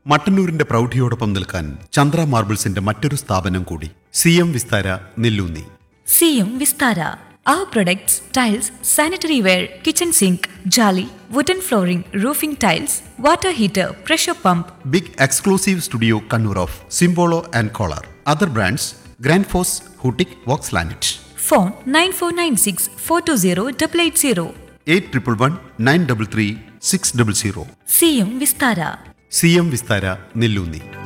മട്ടന്നൂരിന്റെ പ്രൗഢിയോടൊപ്പം നിൽക്കാൻ ചന്ദ്ര മാർബിൾസിന്റെ മറ്റൊരു സ്ഥാപനം കൂടി, CM Vistara Nelloonni. CM Vistara. Our products, tiles, sanitary ware, kitchen sink, jolly, wooden flooring, roofing tiles, water heater, pressure pump. Big exclusive studio Kannur of Simbolo and Collar. Other brands, Grand Force, Hutik, Vox Lanet. Phone 9496 420 880. 8111 933 600. CM Vistara. CM Vistara Nelloonni.